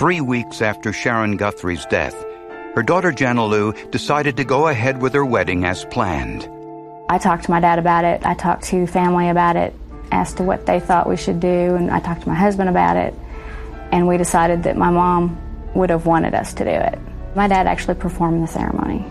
3 weeks after Sharon Guthrie's death, her daughter Jana Lou decided to go ahead with her wedding as planned. I talked to my dad about it. I talked to family about it, asked what they thought we should do, and I talked to my husband about it. And we decided that my mom would have wanted us to do it. My dad actually performed the ceremony.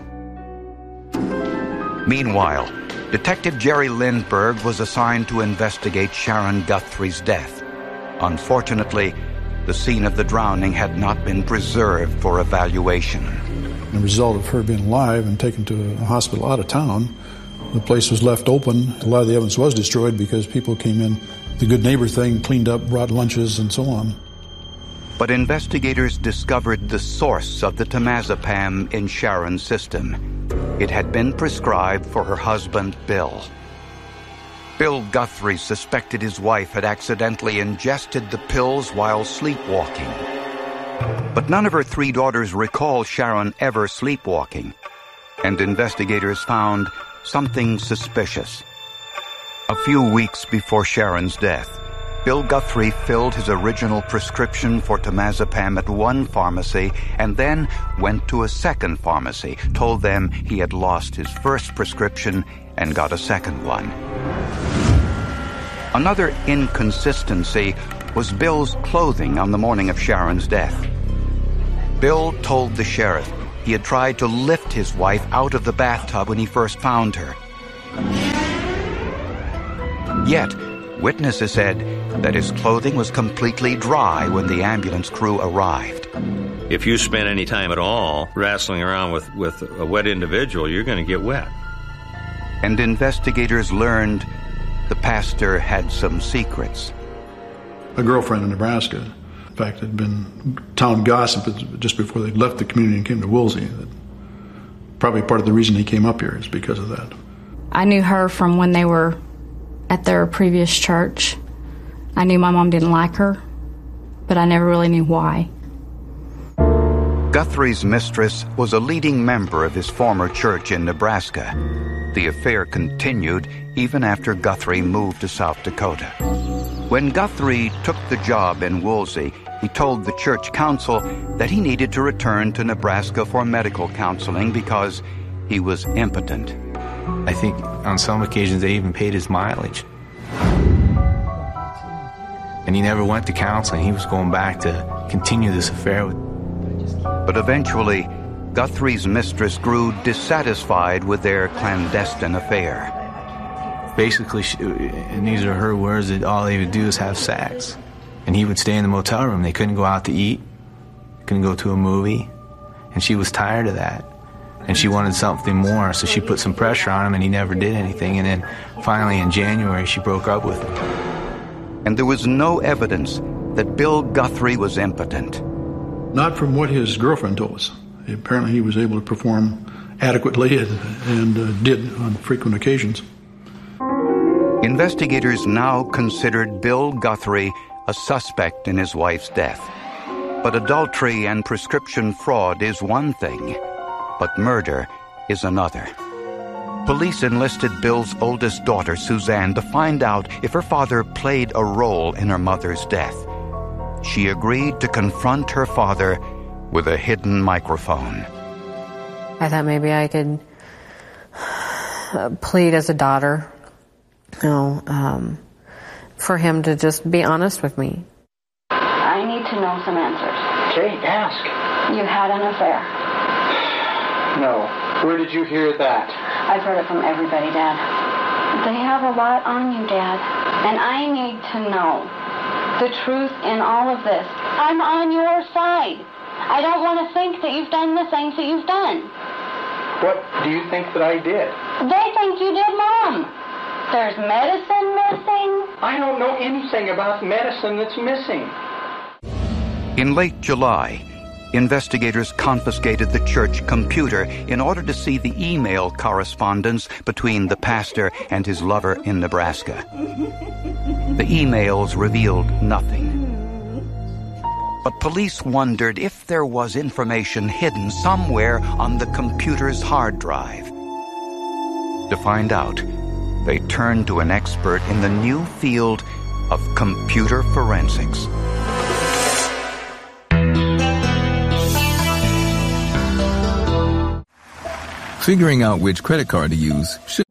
Meanwhile, Detective Jerry Lindbergh was assigned to investigate Sharon Guthrie's death. Unfortunately, the scene of the drowning had not been preserved for evaluation. The result of her being alive and taken to a hospital out of town, the place was left open. A lot of the evidence was destroyed because people came in, the good neighbor thing, cleaned up, brought lunches, and so on. But investigators discovered the source of the temazepam in Sharon's system. It had been prescribed for her husband, Bill. Bill Guthrie suspected his wife had accidentally ingested the pills while sleepwalking. But none of her 3 daughters recall Sharon ever sleepwalking, and investigators found something suspicious. A few weeks before Sharon's death, Bill Guthrie filled his original prescription for temazepam at one pharmacy and then went to a second pharmacy, told them he had lost his first prescription and got a second one. Another inconsistency was Bill's clothing on the morning of Sharon's death. Bill told the sheriff he had tried to lift his wife out of the bathtub when he first found her. Yet, witnesses said that his clothing was completely dry when the ambulance crew arrived. If you spend any time at all wrestling around with a wet individual, you're going to get wet. And investigators learned the pastor had some secrets. A girlfriend in Nebraska, in fact, had been town gossip just before they left the community and came to Woolsey. Probably part of the reason he came up here is because of that. I knew her from when they were at their previous church. I knew my mom didn't like her, but I never really knew why. Guthrie's mistress was a leading member of his former church in Nebraska. The affair continued even after Guthrie moved to South Dakota. When Guthrie took the job in Woolsey, he told the church council that he needed to return to Nebraska for medical counseling because he was impotent. I think on some occasions they even paid his mileage. And he never went to counseling. He was going back to continue this affair. But eventually, Guthrie's mistress grew dissatisfied with their clandestine affair. Basically, and these are her words, that all they would do is have sex. And he would stay in the motel room. They couldn't go out to eat, couldn't go to a movie. And she was tired of that. And she wanted something more, so she put some pressure on him, and he never did anything. And then finally in January, she broke up with him. And there was no evidence that Bill Guthrie was impotent. Not from what his girlfriend told us. Apparently he was able to perform adequately and did on frequent occasions. Investigators now considered Bill Guthrie a suspect in his wife's death. But adultery and prescription fraud is one thing, but murder is another. Police enlisted Bill's oldest daughter, Suzanne, to find out if her father played a role in her mother's death. She agreed to confront her father with a hidden microphone. I thought maybe I could plead as a daughter, for him to just be honest with me. I need to know some answers. Okay, ask. You had an affair. No. Where did you hear that? I've heard it from everybody, Dad. They have a lot on you, Dad. And I need to know the truth in all of this. I'm on your side. I don't want to think that you've done the things that you've done. What do you think that I did? They think you did, Mom. There's medicine missing. I don't know anything about medicine that's missing. In late July, investigators confiscated the church computer in order to see the email correspondence between the pastor and his lover in Nebraska. The emails revealed nothing. But police wondered if there was information hidden somewhere on the computer's hard drive. To find out, they turned to an expert in the new field of computer forensics. Figuring out which credit card to use should